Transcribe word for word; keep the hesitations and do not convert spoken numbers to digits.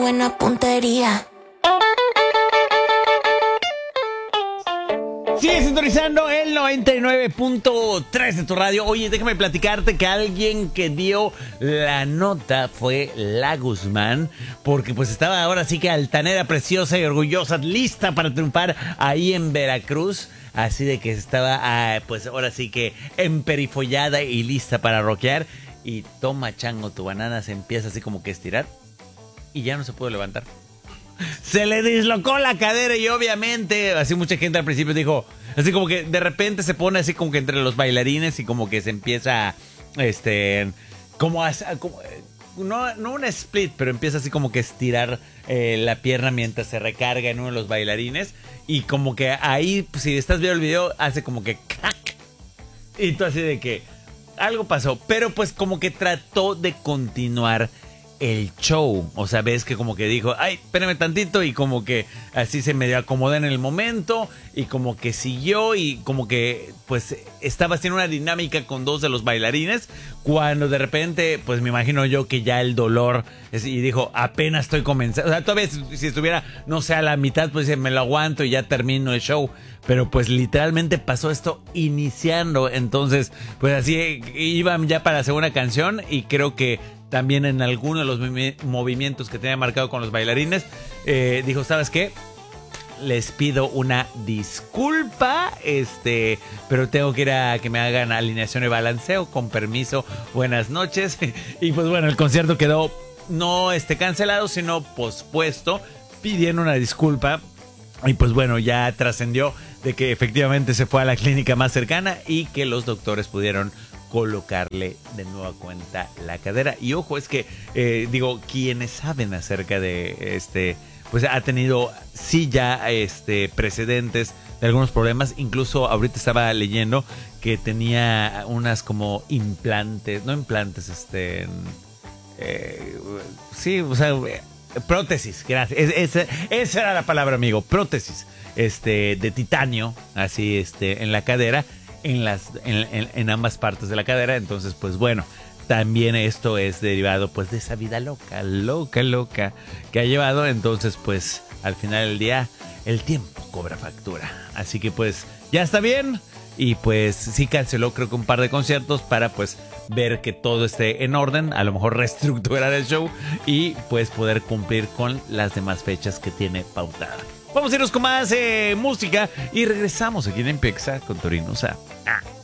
buena puntería. Sigue sintonizando el noventa y nueve punto tres de tu radio. Oye, déjame platicarte que alguien que dio la nota fue La Guzmán, porque pues estaba ahora sí que altanera, preciosa y orgullosa, lista para triunfar ahí en Veracruz. Así de que estaba, ah, pues ahora sí que emperifollada y lista para rockear. Y toma chango, tu banana se empieza así como que a estirar y ya no se puede levantar. Se le dislocó la cadera y obviamente, así mucha gente al principio dijo, así como que de repente se pone así como que entre los bailarines y como que se empieza, este, como, a, como no, no un split, pero empieza así como que estirar eh, la pierna mientras se recarga en uno de los bailarines y como que ahí, si estás viendo el video, hace como que ¡cac! Y tú así de que algo pasó, pero pues como que trató de continuar el show, o sea, ves que como que dijo, ay, espérame tantito, y como que así se medio acomodó en el momento, y como que siguió, y como que pues estaba haciendo una dinámica con dos de los bailarines, cuando de repente, pues me imagino yo que ya el dolor, es, y dijo, apenas estoy comenzando, o sea, todavía si, si estuviera, no sé, a la mitad, pues me lo aguanto y ya termino el show, pero pues literalmente pasó esto iniciando, entonces, pues así iban ya para la segunda canción, y creo que también en alguno de los movimientos que tenía marcado con los bailarines, eh, dijo, ¿sabes qué? Les pido una disculpa, este, pero tengo que ir a que me hagan alineación y balanceo, con permiso, buenas noches. Y pues bueno, el concierto quedó no este, cancelado, sino pospuesto, pidiendo una disculpa. Y pues bueno, ya trascendió de que efectivamente se fue a la clínica más cercana y que los doctores pudieron colocarle de nueva cuenta la cadera. Y ojo, es que, eh, digo, quienes saben acerca de este, pues ha tenido sí ya este, precedentes de algunos problemas. Incluso ahorita estaba leyendo que tenía unas como implantes, no implantes, este, eh, sí, o sea, prótesis, gracias. Es, es, esa era la palabra, amigo, prótesis, este, de titanio, así, este, en la cadera. En, las, en, en, en ambas partes de la cadera. Entonces pues bueno, también esto es derivado pues de esa vida loca, loca, loca que ha llevado. Entonces pues al final del día el tiempo cobra factura, así que pues ya está bien. Y pues sí canceló creo que un par de conciertos para pues ver que todo esté en orden, a lo mejor reestructurar el show y pues poder cumplir con las demás fechas que tiene pautada. Vamos a irnos con más eh, música y regresamos aquí en Empexa con Torino. O sea, ah.